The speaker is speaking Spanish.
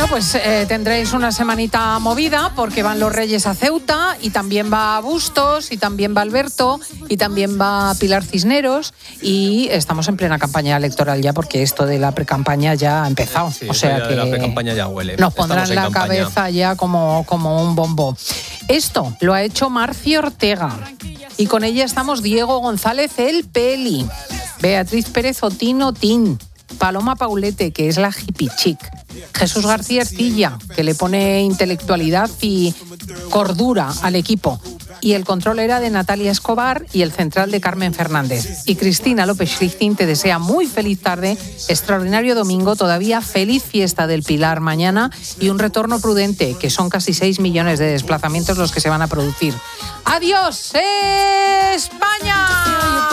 pues tendréis una semanita movida porque van los Reyes a Ceuta y también va Bustos y también va Alberto y también va Pilar Cisneros y estamos en plena campaña electoral ya porque esto de la precampaña ya ha empezado. Sí, o sea ya que la precampaña ya huele. Nos pondrán Estamos en la campaña. cabeza ya como un bombo. Esto lo ha hecho Marci Ortega y con ella estamos Diego González el Peli, Beatriz Pérez Otín Otín, Paloma Paulete, que es la hippie chic, Jesús García Ercilla, que le pone intelectualidad y cordura al equipo, y el control era de Natalia Escobar y el central de Carmen Fernández. Y Cristina López Schlichting te desea muy feliz tarde, extraordinario domingo, todavía feliz fiesta del Pilar mañana y un retorno prudente, que son casi 6 millones de desplazamientos los que se van a producir. ¡Adiós, España!